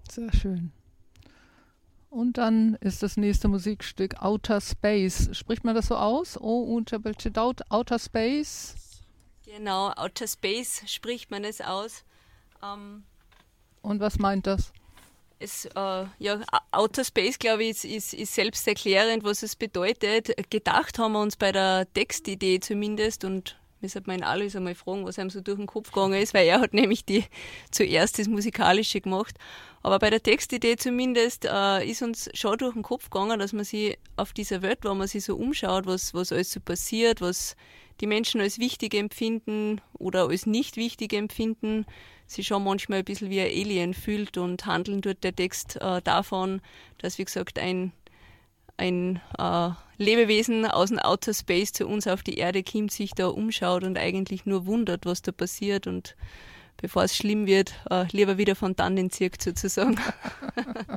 Sehr schön. Und dann ist das nächste Musikstück Outer Space. Spricht man das so aus? Outer Space? Genau, Outer Space spricht man es aus. Und was meint das? Outer Space, glaube ich, ist selbsterklärend, was es bedeutet. Gedacht haben wir uns bei der Textidee zumindest, und wir sollten meinen Alois einmal fragen, was einem so durch den Kopf gegangen ist, weil er hat nämlich zuerst das Musikalische gemacht. Aber bei der Textidee zumindest ist uns schon durch den Kopf gegangen, dass man sich auf dieser Welt, wo man sich so umschaut, was alles so passiert, was die Menschen als wichtig empfinden oder als nicht wichtig empfinden, sich schon manchmal ein bisschen wie ein Alien fühlt, und handeln tut der Text davon, dass, wie gesagt, ein Lebewesen aus dem Outer Space zu uns auf die Erde kommt, sich da umschaut und eigentlich nur wundert, was da passiert, und bevor es schlimm wird, lieber wieder von dannen zieht, sozusagen.